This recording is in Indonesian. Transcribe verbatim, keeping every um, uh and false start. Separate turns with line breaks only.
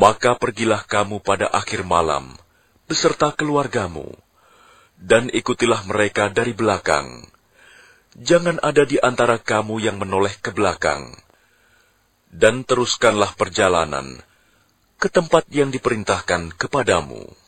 Maka pergilah kamu pada akhir malam beserta keluargamu, dan ikutilah mereka dari belakang. Jangan ada di antara kamu yang menoleh ke belakang. Dan teruskanlah perjalanan ke tempat yang diperintahkan kepadamu.